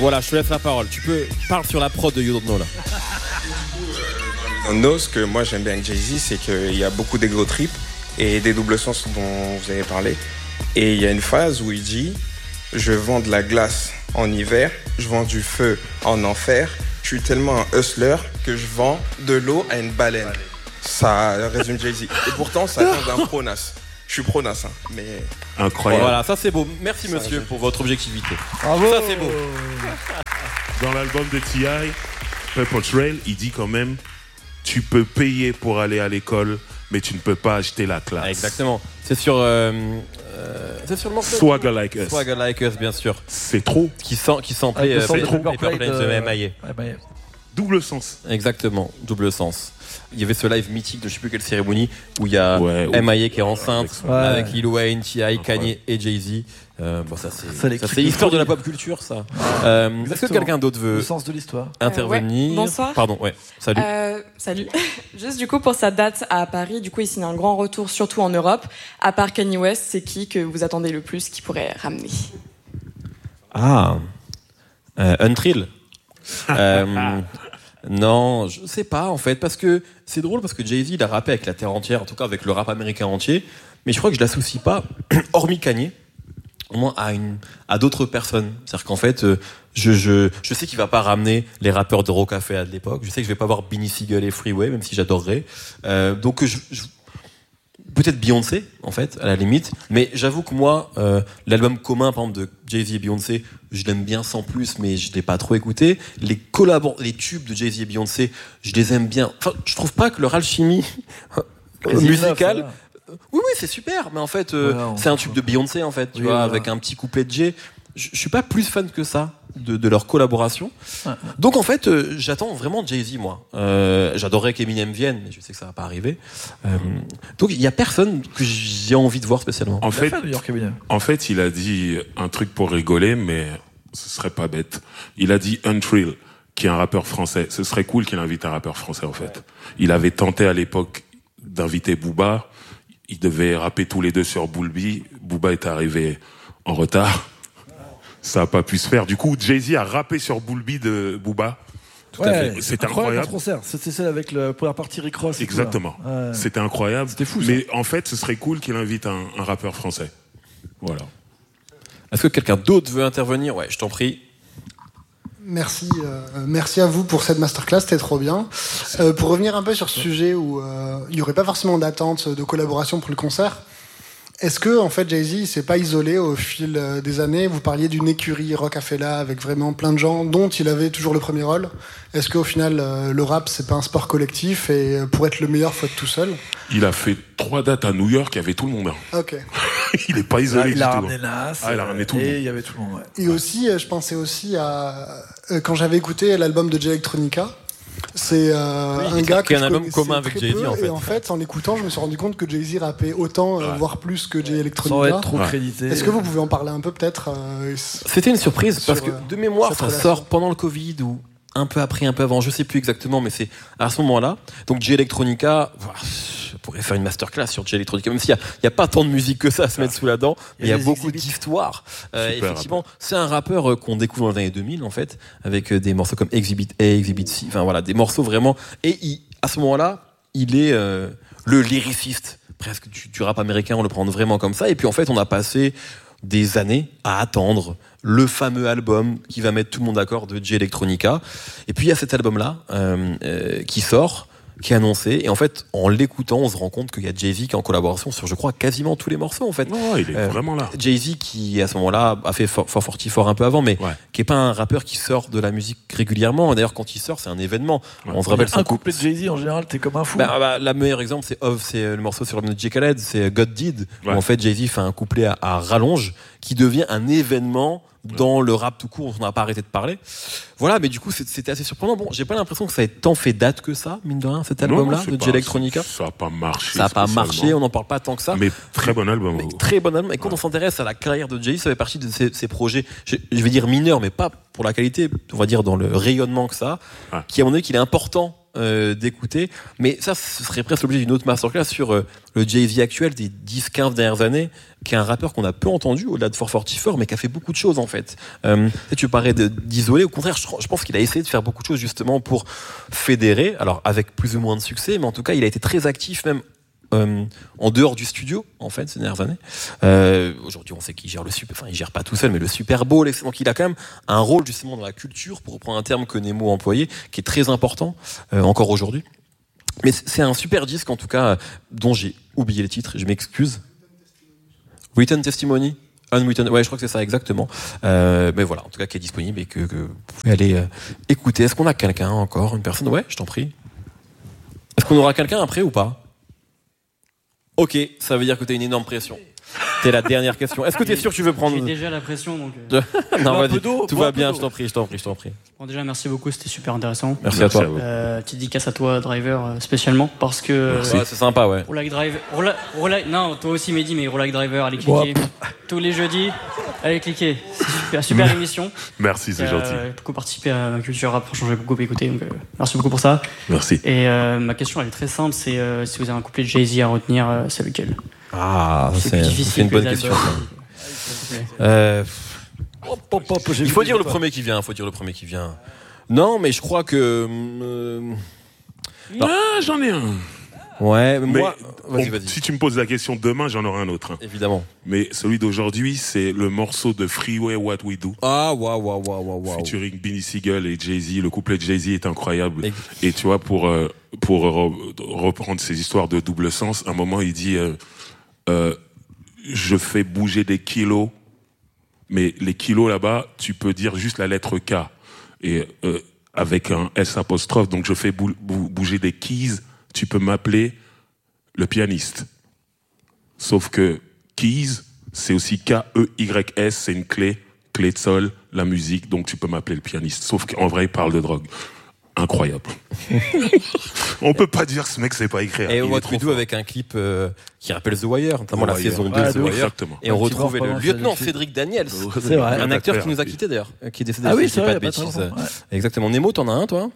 Voilà, je te laisse la parole. Tu peux parler sur la prod de You Don't Know là. On ose, ce que moi j'aime bien avec Jay-Z, c'est qu'il y a beaucoup d'ego trip et des doubles sens dont vous avez parlé. Et il y a une phase où il dit « Je vends de la glace en hiver, je vends du feu en enfer, je suis tellement un hustler que je vends de l'eau à une baleine. » Ça résume Jay-Z. Et pourtant, ça vient d'un pro-nas. Je suis pro-nas, mais... Incroyable. Voilà, ça c'est beau. Merci monsieur pour votre objectivité. Bravo. Ça c'est beau. Dans l'album de T.I., Paper Trail, il dit quand même tu peux payer pour aller à l'école, mais tu ne peux pas acheter la classe. Exactement. C'est sur le morceau. Swagger Like Us. Swagger Like Us, bien sûr. C'est trop. Qui s'appelait Paper Plane de M.I.A. Double sens. Exactement, double sens. Il y avait ce live mythique de je sais plus quelle cérémonie où il y a M.I.A. qui est enceinte avec Lil Wayne, T.I., Kanye et Jay-Z. Bon, ça c'est l'histoire de la pop culture, ça. Est-ce que quelqu'un d'autre veut le sens de l'histoire intervenir? Bonsoir. Pardon, salut. Salut. Juste du coup pour sa date à Paris, du coup il signe un grand retour surtout en Europe. À part Kanye West, c'est qui que vous attendez le plus qui pourrait ramener? Untrill. Non, je sais pas en fait, parce que c'est drôle parce que Jay-Z il a rappé avec la terre entière, en tout cas avec le rap américain entier, mais je crois que je l'associe pas, hormis Kanye, au moins à d'autres personnes. C'est-à-dire qu'en fait, je sais qu'il va pas ramener les rappeurs de Rocafella de l'époque, je sais que je vais pas voir Beanie Sigel et Freeway, même si j'adorerais. Donc peut-être Beyoncé, en fait, à la limite. Mais j'avoue que moi, l'album commun, par exemple, de Jay-Z et Beyoncé, je l'aime bien sans plus, mais je l'ai pas trop écouté. Les tubes de Jay-Z et Beyoncé, je les aime bien. Enfin, je trouve pas que leur alchimie musicale... Oui, c'est super, mais en fait, c'est un tube de Beyoncé, en fait, tu vois, avec un petit couplet de Jay. Je suis pas plus fan que ça de leur collaboration. Donc en fait, j'attends vraiment Jay-Z, moi. J'adorerais qu'Eminem vienne, mais je sais que ça va pas arriver. Donc il y a personne que j'ai envie de voir spécialement. En fait, il a dit un truc pour rigoler, mais ce serait pas bête. Il a dit Untrill, qui est un rappeur français. Ce serait cool qu'il invite un rappeur français, en fait. Il avait tenté à l'époque d'inviter Booba. Ils devaient rapper tous les deux sur Bulbi. Booba est arrivé en retard. Ça a pas pu se faire. Du coup, Jay-Z a rappé sur Bulbi de Booba. Tout à fait. C'était incroyable. C'était celle avec la première partie Rick Ross. Exactement. C'était incroyable. C'était fou. Mais en fait, ce serait cool qu'il invite un rappeur français. Voilà. Est-ce que quelqu'un d'autre veut intervenir? Ouais, je t'en prie. Merci, merci à vous pour cette masterclass, c'était trop bien. Pour revenir un peu sur ce sujet où il n'y aurait pas forcément d'attente de collaboration pour le concert, est-ce que en fait Jay-Z il s'est pas isolé au fil des années? Vous parliez d'une écurie Rocafella avec vraiment plein de gens dont il avait toujours le premier rôle. Est-ce qu'au final le rap c'est pas un sport collectif et pour être le meilleur faut être tout seul? Il a fait 3 dates à New York, il y avait tout le monde. Ok. Il est pas isolé. Il a ramené Nas. Il a ramené tout le monde. Et il y avait tout le monde. Et aussi, je pensais aussi à quand j'avais écouté l'album de Jay Electronica. C'est un gars qui a un album commun avec Jay-Z en fait. Et en fait, en l'écoutant, je me suis rendu compte que Jay-Z rappait autant, voire plus que Jay Electronica. Sans être trop crédité. Est-ce que vous pouvez en parler un peu peut-être C'était une surprise parce que de mémoire, ça sort pendant le Covid ou un peu après, un peu avant, je sais plus exactement, mais c'est à ce moment-là. Donc Jay Electronica, je pourrais faire une masterclass sur Jay Electronica, même s'il y a pas tant de musique que ça à se mettre sous la dent, mais il y a beaucoup d'histoires. Effectivement, c'est un rappeur qu'on découvre dans les années 2000 en fait, avec des morceaux comme Exhibit A, Exhibit C, enfin voilà, des morceaux vraiment. Et à ce moment-là, il est le lyriciste presque du rap américain, on le prend vraiment comme ça. Et puis en fait, on a passé des années à attendre le fameux album qui va mettre tout le monde d'accord de Jay Electronica. Et puis il y a cet album-là qui sort, qui est annoncé, et en fait, en l'écoutant, on se rend compte qu'il y a Jay-Z qui est en collaboration sur, je crois, quasiment tous les morceaux, en fait. Oh, il est vraiment là. Jay-Z qui, à ce moment-là, a fait fort un peu avant, mais qui est pas un rappeur qui sort de la musique régulièrement. D'ailleurs, quand il sort, c'est un événement. On se rappelle un couplet de Jay-Z, en général, t'es comme un fou. La meilleure exemple, c'est le morceau sur l'album de J. Khaled, c'est God Did, où en fait, Jay-Z fait un couplet à rallonge, qui devient un événement dans le rap tout court, on n'a pas arrêté de parler. Voilà, mais du coup, c'était assez surprenant. Bon, j'ai pas l'impression que ça ait tant fait date que ça, mine de rien, cet album-là, de Jay Electronica. Ça a pas marché. Ça a pas marché, on n'en parle pas tant que ça. Mais très bon album. Très bon album. Et quand on s'intéresse à la carrière de Jay, ça fait partie de ces projets, je vais dire mineurs, mais pas pour la qualité, on va dire dans le rayonnement que ça, qui à mon avis qu'il est important d'écouter. Mais ça, ce serait presque l'objet d'une autre masterclass sur le Jay-Z actuel des 10-15 dernières années, qui est un rappeur qu'on a peu entendu au-delà de 444, mais qui a fait beaucoup de choses en fait. Tu parlais d'isoler, au contraire, je pense qu'il a essayé de faire beaucoup de choses justement pour fédérer, alors avec plus ou moins de succès, mais en tout cas, il a été très actif même en dehors du studio, en fait, ces dernières années. Aujourd'hui, on sait qu'il gère il gère pas tout seul, mais le Super Bowl, etc. Donc il a quand même un rôle justement dans la culture, pour reprendre un terme que Nemo a employé, qui est très important encore aujourd'hui. Mais c'est un super disque, en tout cas, dont j'ai oublié le titre, je m'excuse. Written Testimony, Unwritten, ouais, je crois que c'est ça exactement. Mais voilà, en tout cas, qui est disponible et que vous pouvez aller écouter. Est-ce qu'on a quelqu'un encore, une personne? Ouais, je t'en prie. Est-ce qu'on aura quelqu'un après ou pas? Ok, ça veut dire que t'as une énorme pression. C'est la dernière question. Est-ce que t'es sûr que tu veux prendre... J'ai déjà la pression, donc... Non, vas-y, tout va bien, je t'en prie. Bon, déjà, merci beaucoup, c'était super intéressant. Merci à toi. Petite dédicace à toi, Driver, spécialement, parce que... Ouais, c'est sympa, ouais. Roll Like Driver... Non, toi aussi, Mehdi, mais Roll Like Driver, allez cliquer. Tous les jeudis, allez cliquer. C'est super émission. Merci, c'est gentil. Beaucoup participé à ma culture rap, franchement, j'ai beaucoup écouté, donc merci beaucoup pour ça. Merci. Et ma question, elle est très simple, c'est si vous avez un couplet de Jay-Z à retenir, c'est lequel? Ah, c'est une bonne question. Il faut dire le premier qui vient. Non, mais je crois que... j'en ai un. Ouais, mais Mais moi... Vas-y. Si tu me poses la question demain, j'en aurai un autre. Hein. Évidemment. Mais celui d'aujourd'hui, c'est le morceau de Freeway What We Do. Ah, waouh. Featuring Beanie Sigel et Jay-Z. Le couplet de Jay-Z est incroyable. Et tu vois, pour reprendre ces histoires de double sens, à un moment, il dit... je fais bouger des kilos, mais les kilos là-bas, tu peux dire juste la lettre K et avec un S apostrophe. Donc je fais bouger des keys. Tu peux m'appeler le pianiste. Sauf que keys, c'est aussi K-E-Y-S, c'est une clé de sol, la musique. Donc tu peux m'appeler le pianiste. Sauf qu'en vrai, il parle de drogue. Incroyable. On peut pas dire ce mec sait pas écrire. Et What We Do avec un clip qui rappelle The Wire, notamment la saison 2 de The Wire. Exactement. Et on retrouvait le lieutenant Cédric Daniels. C'est vrai. Un acteur qui nous a quittés d'ailleurs, qui est décédé. Ah oui, si je dis c'est pas de vrai, bêtises. pas de raison, ouais. Exactement. Nemo, t'en as un toi?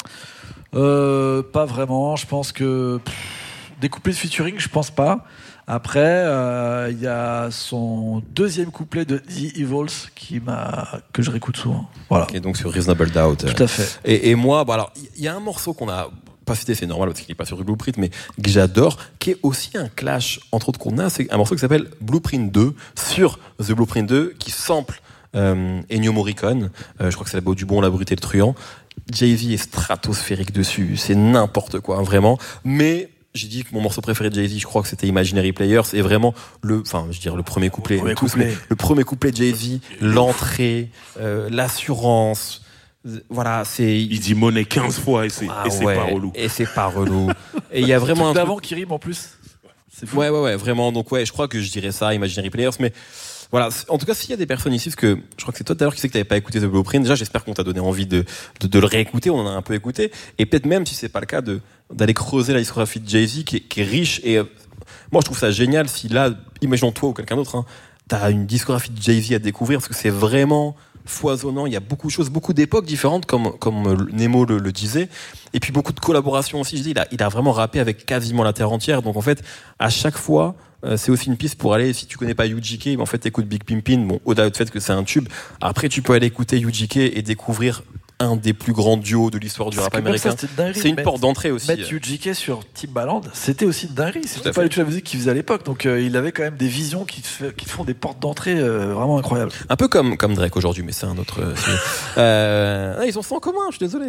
Pas vraiment. Je pense que des couplets de featuring, je pense pas. Après, il y a son deuxième couplet de The Evils que je réécoute souvent. Voilà. Et donc sur Reasonable Doubt. Tout à fait. Et moi, alors il y a un morceau qu'on a pas cité, c'est normal parce qu'il est pas sur Blueprint, mais que j'adore, qui est aussi un clash entre autres qu'on a. C'est un morceau qui s'appelle Blueprint 2 sur The Blueprint 2 qui sample Ennio Morricone. Je crois que c'est la Beau du Bon, la Brute et le Truand. Jay-Z est stratosphérique dessus, c'est n'importe quoi, vraiment. Mais j'ai dit que mon morceau préféré de Jay-Z, je crois que c'était Imaginary Players, et vraiment le premier couplet. Le premier couplet de Jay-Z, l'entrée, l'assurance. Voilà, c'est. Il dit monnaie 15 fois et c'est pas relou. Et c'est pas relou. Et il y a vraiment un truc d'avant qui rime en plus. C'est fou. Ouais, vraiment. Donc je crois que je dirais ça, Imaginary Players, mais. Voilà, en tout cas, s'il y a des personnes ici, parce que je crois que c'est toi d'ailleurs qui sais que t'avais pas écouté The Blueprint, déjà j'espère qu'on t'a donné envie de le réécouter, on en a un peu écouté, et peut-être même si c'est pas le cas d'aller creuser la discographie de Jay-Z qui est riche, et moi je trouve ça génial si là, imaginons toi ou quelqu'un d'autre, hein, t'as une discographie de Jay-Z à découvrir, parce que c'est vraiment foisonnant, il y a beaucoup de choses, beaucoup d'époques différentes, comme Nemo le disait, et puis beaucoup de collaborations aussi. Je dis, il a vraiment rappé avec quasiment la terre entière, donc en fait, à chaque fois, c'est aussi une piste pour aller, si tu connais pas UGK, mais en fait écoute Big Pimpin, bon, au-delà du fait que c'est un tube, après tu peux aller écouter UGK et découvrir un des plus grands duos de l'histoire du rap américain. C'est une porte d'entrée aussi. Mettre UGK sur Timbaland, c'était aussi une dinguerie. C'était pas du tout la musique qu'il faisait à l'époque. Donc il avait quand même des visions qui te font des portes d'entrée vraiment incroyables. Un peu comme Drake aujourd'hui, mais c'est un autre. Ils ont ça en commun, je suis désolé.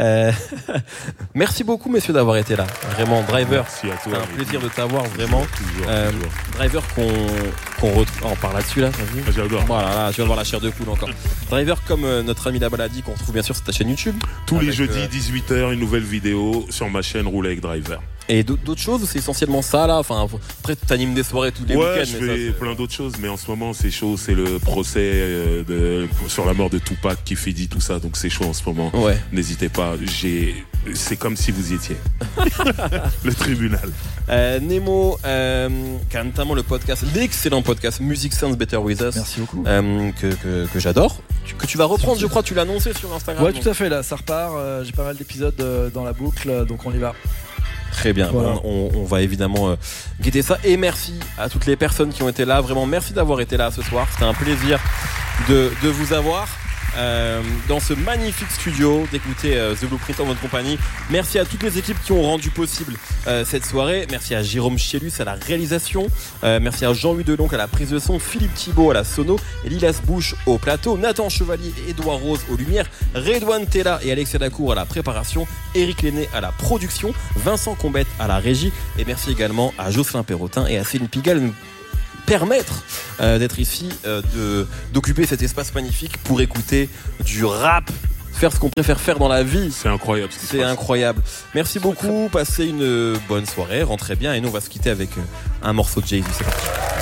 Merci beaucoup, messieurs, d'avoir été là. Vraiment, Driver. Merci à toi. C'est un plaisir de t'avoir, vraiment. Toujours. Driver qu'on retrouve. On parle là-dessus, là. J'adore. Voilà, là, tu vas voir la chair de poule encore. Driver, comme notre ami Labal a dit, qu'on retrouve bien sûr sur ta chaîne YouTube. Tous les jeudis, 18h, une nouvelle vidéo sur ma chaîne Roule avec Driver. Et d'autres choses ou c'est essentiellement ça là? Enfin, après t'animes des soirées tous les week-ends. Je fais plein d'autres choses, mais en ce moment c'est chaud, c'est le procès sur la mort de Tupac, qui dit tout ça, donc c'est chaud en ce moment. Ouais. N'hésitez pas, c'est comme si vous y étiez. Le tribunal. Nemo, qui a notamment l'excellent podcast Music Sounds Better With Us. Merci beaucoup. Que j'adore. Que tu vas reprendre, je crois, tu l'as annoncé sur Instagram. Ouais, tout à fait, là, ça repart. J'ai pas mal d'épisodes dans la boucle, donc on y va. Très bien, voilà. On va évidemment guetter ça. Et merci à toutes les personnes qui ont été là. Vraiment, merci d'avoir été là ce soir. C'était un plaisir de vous avoir dans ce magnifique studio, d'écouter The Blueprint en votre compagnie. Merci à toutes les équipes qui ont rendu possible cette soirée. Merci à Jérôme Chielus à la réalisation. Merci à Jean-Louis Deloncle à la prise de son, Philippe Thibault à la sono, et Lilas Bouche au plateau, Nathan Chevalier et Édouard Rose aux lumières, Redouane Tella et Alexia Dacour à la préparation, Éric Lenné à la production, Vincent Combette à la régie, et merci également à Jocelyn Perrotin et à Céline Pigalle de nous permettre d'être ici, d'occuper cet espace magnifique pour écouter du rap, faire ce qu'on préfère faire dans la vie. C'est incroyable. C'est incroyable. Merci beaucoup, passez une bonne soirée, rentrez bien, et nous on va se quitter avec un morceau de Jay-Z. C'est parti.